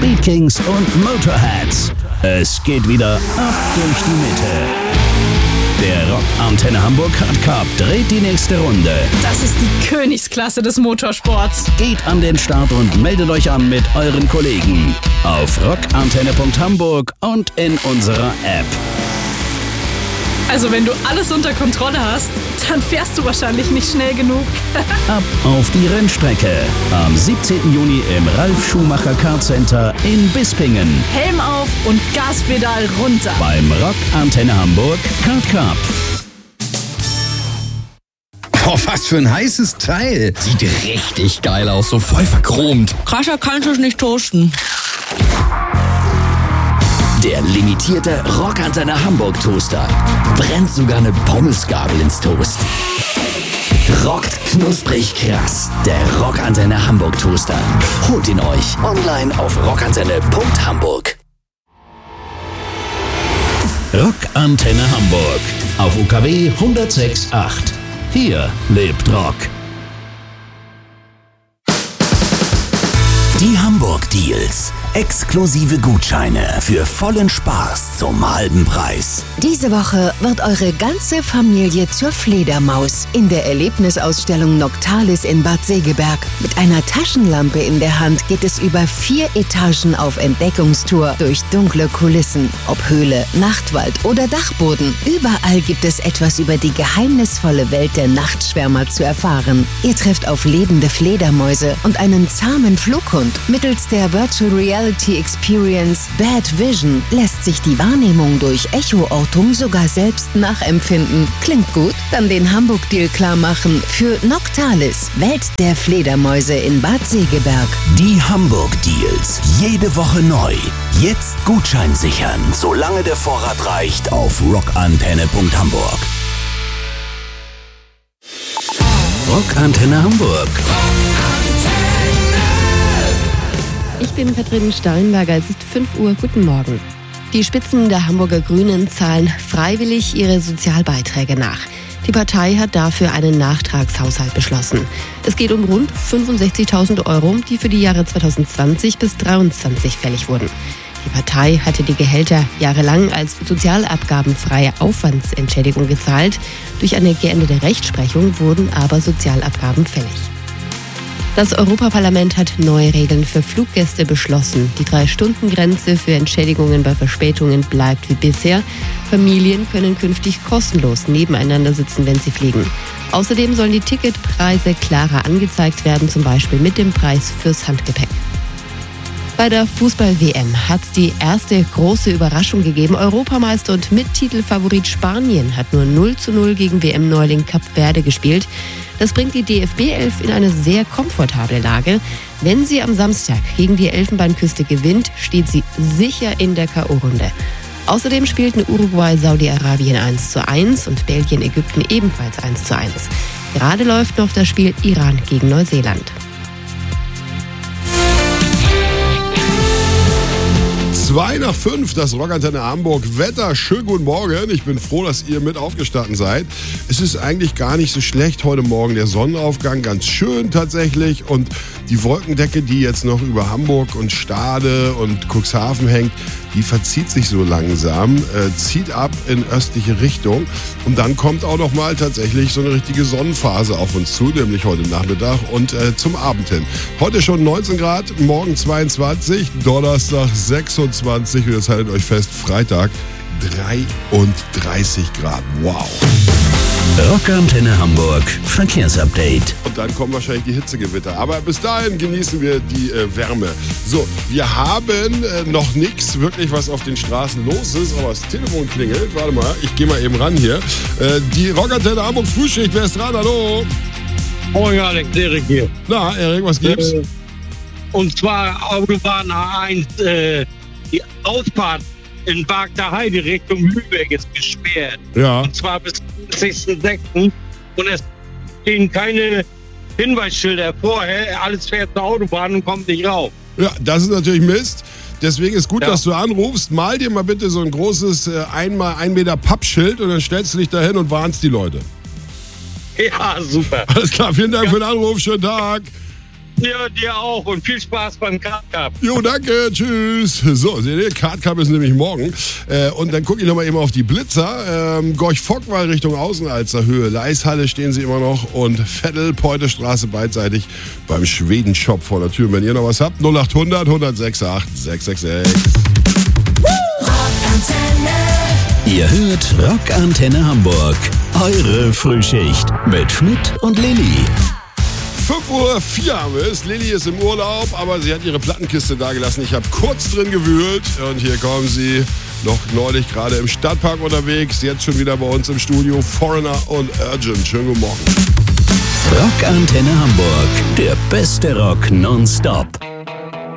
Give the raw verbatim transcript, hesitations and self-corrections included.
Speed Kings und Motorheads. Es geht wieder ab durch die Mitte. Der Rock Antenne Hamburg Hard Cup dreht die nächste Runde. Das ist die Königsklasse des Motorsports. Geht an den Start und meldet euch an mit euren Kollegen auf rockantenne punkt hamburg und in unserer App. Also wenn du alles unter Kontrolle hast, dann fährst du wahrscheinlich nicht schnell genug. Ab auf die Rennstrecke. Am siebzehnten Juni im Ralf Schumacher Car Center in Bispingen. Helm auf und Gaspedal runter. Beim Rock Antenne Hamburg Kart Cup. Oh, was für ein heißes Teil. Sieht richtig geil aus, so voll verchromt. Krasser kannst du es nicht toasten. Der limitierte Rockantenne Hamburg Toaster brennt sogar eine Pommesgabel ins Toast. Rockt knusprig krass. Der Rockantenne Hamburg Toaster. Holt ihn euch online auf rockantenne punkt hamburg. Rockantenne Hamburg auf U K W hundertsechs Komma acht. Hier lebt Rock. Die Hamburg Deals. Exklusive Gutscheine für vollen Spaß zum halben Preis. Diese Woche wird eure ganze Familie zur Fledermaus in der Erlebnisausstellung Noctalis in Bad Segeberg. Mit einer Taschenlampe in der Hand geht es über vier Etagen auf Entdeckungstour durch dunkle Kulissen. Ob Höhle, Nachtwald oder Dachboden, überall gibt es etwas über die geheimnisvolle Welt der Nachtschwärmer zu erfahren. Ihr trefft auf lebende Fledermäuse und einen zahmen Flughund. Mittels der Virtual Reality Experience Bad Vision lässt sich die Wahrnehmung durch Echoortung sogar selbst nachempfinden. Klingt gut? Dann den Hamburg-Deal klar machen für Noctalis, Welt der Fledermäuse in Bad Segeberg. Die Hamburg Deals. Jede Woche neu. Jetzt Gutschein sichern, solange der Vorrat reicht, auf rockantenne punkt hamburg. Rockantenne Hamburg. Ich bin Katrin Steinberger, es ist fünf Uhr, guten Morgen. Die Spitzen der Hamburger Grünen zahlen freiwillig ihre Sozialbeiträge nach. Die Partei hat dafür einen Nachtragshaushalt beschlossen. Es geht um rund fünfundsechzigtausend Euro, die für die Jahre zweitausendzwanzig bis zweitausenddreiundzwanzig fällig wurden. Die Partei hatte die Gehälter jahrelang als sozialabgabenfreie Aufwandsentschädigung gezahlt. Durch eine geänderte Rechtsprechung wurden aber Sozialabgaben fällig. Das Europaparlament hat neue Regeln für Fluggäste beschlossen. Die Drei-Stunden-Grenze für Entschädigungen bei Verspätungen bleibt wie bisher. Familien können künftig kostenlos nebeneinander sitzen, wenn sie fliegen. Außerdem sollen die Ticketpreise klarer angezeigt werden, zum Beispiel mit dem Preis fürs Handgepäck. Bei der Fußball-W M hat es die erste große Überraschung gegeben. Europameister und Mittitelfavorit Spanien hat nur null zu null gegen W M-Neuling Kap Verde gespielt. Das bringt die D F B elf in eine sehr komfortable Lage. Wenn sie am Samstag gegen die Elfenbeinküste gewinnt, steht sie sicher in der K O-Runde. Außerdem spielten Uruguay Saudi-Arabien eins zu eins und Belgien Ägypten ebenfalls eins zu eins. Gerade läuft noch das Spiel Iran gegen Neuseeland. zwei nach fünf, das Rockantenne Hamburg Wetter. Schönen guten Morgen. Ich bin froh, dass ihr mit aufgestanden seid. Es ist eigentlich gar nicht so schlecht heute Morgen. Der Sonnenaufgang ganz schön tatsächlich. Und die Wolkendecke, die jetzt noch über Hamburg und Stade und Cuxhaven hängt, die verzieht sich so langsam, äh, zieht ab in östliche Richtung. Und dann kommt auch noch mal tatsächlich so eine richtige Sonnenphase auf uns zu, nämlich heute Nachmittag und äh, zum Abend hin. Heute schon neunzehn Grad, morgen zweiundzwanzig, Donnerstag sechsundzwanzig und jetzt haltet euch fest, Freitag dreiunddreißig Grad. Wow. Rockantenne Hamburg Verkehrsupdate. Und dann kommen wahrscheinlich die Hitzegewitter. Aber bis dahin genießen wir die äh, Wärme. So, wir haben äh, noch nichts wirklich, was auf den Straßen los ist. Aber das Telefon klingelt. Warte mal, ich gehe mal eben ran hier. Äh, die Rockantenne Hamburg Frühschicht. Wer ist dran? Hallo? Moin Alex, Erik hier. Na, Erik, was gibt's? Äh, und zwar Autobahn A eins, äh, die Ausfahrt in Wagner Heide Richtung Lübeck ist gesperrt. Ja. Und zwar bis zwanzigsten sechsten Und es stehen keine Hinweisschilder vorher. Alles fährt zur Autobahn und kommt nicht rauf. Ja, das ist natürlich Mist. Deswegen ist gut, Ja. dass du anrufst. Mal dir mal bitte so ein großes äh, einmal ein Meter Pappschild und dann stellst du dich da hin und warnst die Leute. Ja, super. Alles klar, vielen Dank ja. für den Anruf. Schönen Tag. Ja, dir auch und viel Spaß beim Card Cup. Jo, danke, tschüss. So, seht ihr, Card Cup ist nämlich morgen. Äh, und dann gucke ich nochmal eben auf die Blitzer. Ähm, Gorch-Fock-Wall Richtung Außenalzer Höhe. Leishalle stehen sie immer noch und Vettel-Peutestraße beidseitig beim Schweden-Shop vor der Tür. Wenn ihr noch was habt, null acht hundert, hundertsechsundachtzig, sechshundertsechsundsechzig. Ihr hört Rockantenne Hamburg. Eure Frühschicht mit Schmidt und Lilly. fünf Uhr vier haben wir es. Lilly ist im Urlaub, aber sie hat ihre Plattenkiste dagelassen. Ich habe kurz drin gewühlt und hier kommen sie. Noch neulich gerade im Stadtpark unterwegs, jetzt schon wieder bei uns im Studio. Foreigner und Urgent. Schönen guten Morgen. Rockantenne Hamburg. Der beste Rock nonstop.